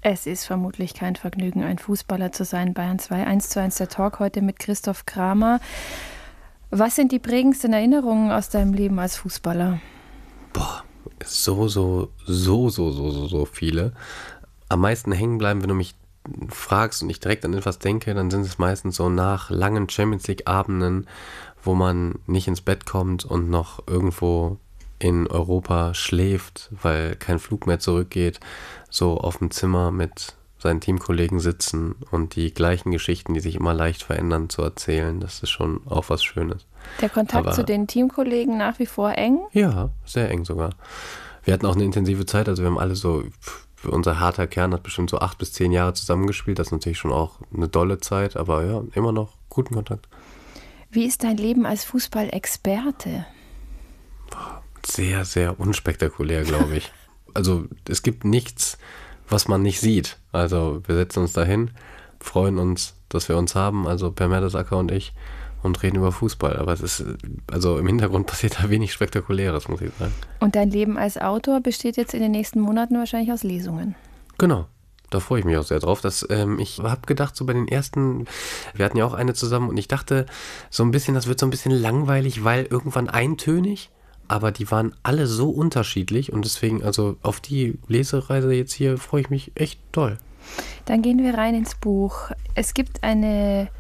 Es ist vermutlich kein Vergnügen, ein Fußballer zu sein. Bayern 2, 1:1 der Talk heute mit Christoph Kramer. Was sind die prägendsten Erinnerungen aus deinem Leben als Fußballer? Boah, so viele. Am meisten hängen bleiben, wenn du mich fragst und ich direkt an etwas denke, dann sind es meistens so nach langen Champions-League-Abenden, wo man nicht ins Bett kommt und noch irgendwo in Europa schläft, weil kein Flug mehr zurückgeht, so auf dem Zimmer mit seinen Teamkollegen sitzen und die gleichen Geschichten, die sich immer leicht verändern, zu erzählen. Das ist schon auch was Schönes. Der Kontakt zu den Teamkollegen nach wie vor eng? Ja, sehr eng sogar. Wir hatten auch eine intensive Zeit, also wir haben alle so, unser harter Kern hat bestimmt so 8 bis 10 Jahre zusammengespielt. Das ist natürlich schon auch eine dolle Zeit, aber ja, immer noch guten Kontakt. Wie ist dein Leben als Fußballexperte? Sehr, sehr unspektakulär, glaube ich. Also es gibt nichts, was man nicht sieht. Also wir setzen uns dahin, freuen uns, dass wir uns haben, also Per Mertesacker und ich, und reden über Fußball. Aber es ist, also im Hintergrund passiert da wenig Spektakuläres, muss ich sagen. Und dein Leben als Autor besteht jetzt in den nächsten Monaten wahrscheinlich aus Lesungen. Genau. Da freue ich mich auch sehr drauf. Ich habe gedacht, so bei den ersten, wir hatten ja auch eine zusammen und ich dachte so ein bisschen, das wird so ein bisschen langweilig, weil irgendwann eintönig, aber die waren alle so unterschiedlich und deswegen, also auf die Lesereise jetzt hier freue ich mich echt doll. Dann gehen wir rein ins Buch. Es gibt eine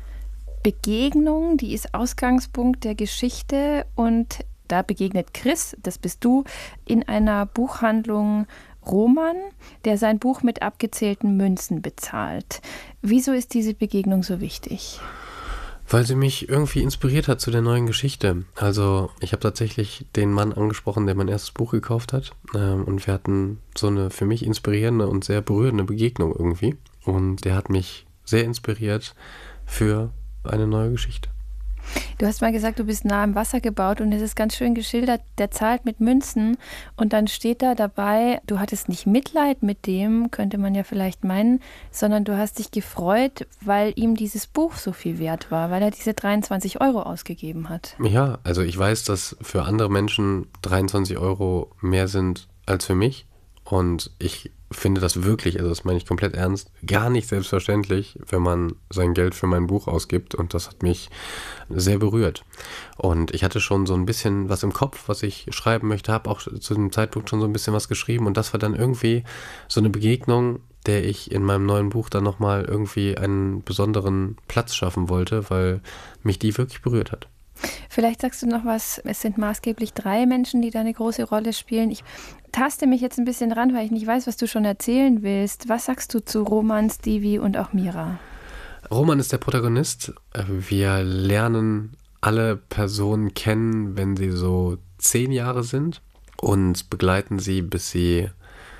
Begegnung, die ist Ausgangspunkt der Geschichte und da begegnet Chris, das bist du, in einer Buchhandlung Roman, der sein Buch mit abgezählten Münzen bezahlt. Wieso ist diese Begegnung so wichtig? Weil sie mich irgendwie inspiriert hat zu der neuen Geschichte. Also ich habe tatsächlich den Mann angesprochen, der mein erstes Buch gekauft hat. Und wir hatten so eine für mich inspirierende und sehr berührende Begegnung irgendwie. Und der hat mich sehr inspiriert für eine neue Geschichte. Du hast mal gesagt, du bist nah am Wasser gebaut und es ist ganz schön geschildert, der zahlt mit Münzen und dann steht da dabei, du hattest nicht Mitleid mit dem, könnte man ja vielleicht meinen, sondern du hast dich gefreut, weil ihm dieses Buch so viel wert war, weil er diese 23 € ausgegeben hat. Ja, also ich weiß, dass für andere Menschen 23 € mehr sind als für mich und ich finde das wirklich, also das meine ich komplett ernst, gar nicht selbstverständlich, wenn man sein Geld für mein Buch ausgibt und das hat mich sehr berührt. Und ich hatte schon so ein bisschen was im Kopf, was ich schreiben möchte, habe auch zu dem Zeitpunkt schon so ein bisschen was geschrieben und das war dann irgendwie so eine Begegnung, der ich in meinem neuen Buch dann nochmal irgendwie einen besonderen Platz schaffen wollte, weil mich die wirklich berührt hat. Vielleicht sagst du noch was, es sind maßgeblich 3 Menschen, die da eine große Rolle spielen. Ich taste mich jetzt ein bisschen ran, weil ich nicht weiß, was du schon erzählen willst. Was sagst du zu Roman, Stevie und auch Mira? Roman ist der Protagonist. Wir lernen alle Personen kennen, wenn sie so 10 Jahre sind und begleiten sie, bis sie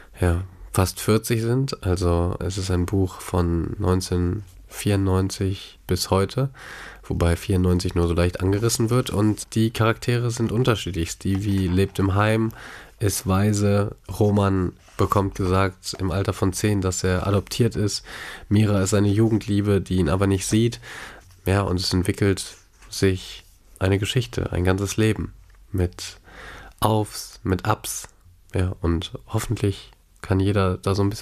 fast 40 sind. Also es ist ein Buch von 1994 bis heute, wobei 94 nur so leicht angerissen wird und die Charaktere sind unterschiedlich. Stevie lebt im Heim, ist weise, Roman bekommt gesagt im Alter von 10, dass er adoptiert ist, Mira ist seine Jugendliebe, die ihn aber nicht sieht. Ja, und es entwickelt sich eine Geschichte, ein ganzes Leben mit Aufs, mit Ups, ja, und hoffentlich kann jeder da so ein bisschen